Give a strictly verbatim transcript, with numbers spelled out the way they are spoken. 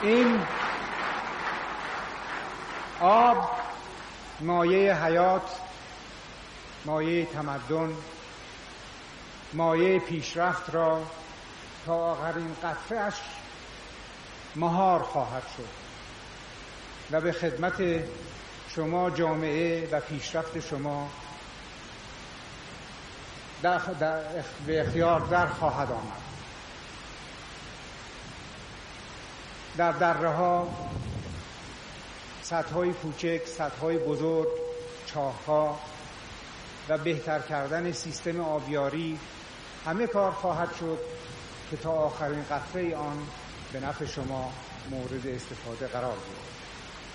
این آب مایه حیات، مایه تمدن، مایه پیشرفت را تا آخرین قطره‌اش مهار خواهد شد و به خدمت شما جامعه و پیشرفت شما در در به اختیار در خواهد آمد. در دره‌ها سدهای کوچک، سدهای بزرگ، چاه‌ها و بهتر کردن سیستم آبیاری همه کار خواهد شد که تا آخرین قطره آن به نفع شما مورد استفاده قرار گیرد.